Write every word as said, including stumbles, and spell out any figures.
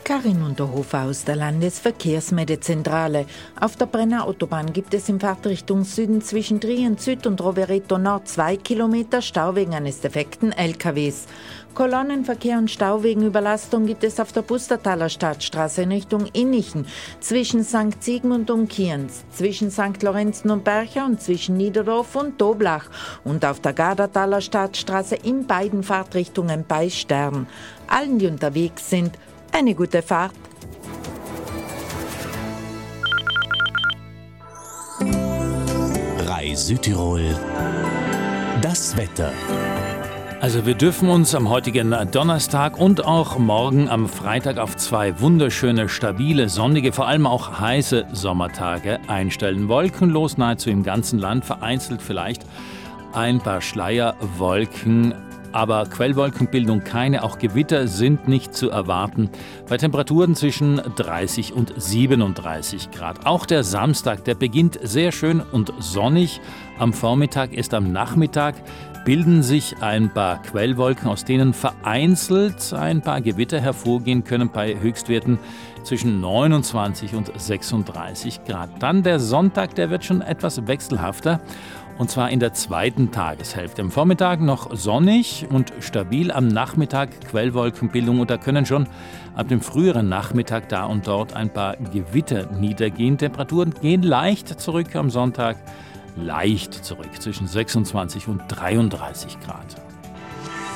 Karin Unterhofer aus der Landesverkehrsmeldezentrale. Auf der Brenner Autobahn gibt es in Fahrtrichtung Süden zwischen Trient Süd und Rovereto Nord zwei Kilometer Stau wegen eines defekten L K Ws. Kolonnenverkehr und Stau wegen Überlastung gibt es auf der Pustertaler Stadtstraße in Richtung Innichen, zwischen Sankt Sigmund und Kienz, zwischen Sankt Lorenzen und Bercha und zwischen Niederdorf und Doblach und auf der Gardertaler Stadtstraße in beiden Fahrtrichtungen bei Stern. Allen, die unterwegs sind, eine gute Fahrt. Rai Südtirol. Das Wetter. Also wir dürfen uns am heutigen Donnerstag und auch morgen am Freitag auf zwei wunderschöne, stabile, sonnige, vor allem auch heiße Sommertage einstellen. Wolkenlos nahezu im ganzen Land, vereinzelt vielleicht ein paar Schleierwolken, aber Quellwolkenbildung keine, auch Gewitter sind nicht zu erwarten. Bei Temperaturen zwischen dreißig und siebenunddreißig Grad. Auch der Samstag, der beginnt sehr schön und sonnig. Am Vormittag ist am Nachmittag bilden sich ein paar Quellwolken, aus denen vereinzelt ein paar Gewitter hervorgehen können bei Höchstwerten zwischen neunundzwanzig und sechsunddreißig Grad. Dann der Sonntag, der wird schon etwas wechselhafter. Und zwar in der zweiten Tageshälfte. Am Vormittag noch sonnig und stabil, am Nachmittag Quellwolkenbildung und da können schon ab dem früheren Nachmittag da und dort ein paar Gewitter niedergehen. Temperaturen gehen leicht zurück am Sonntag, leicht zurück zwischen sechsundzwanzig und dreiunddreißig Grad.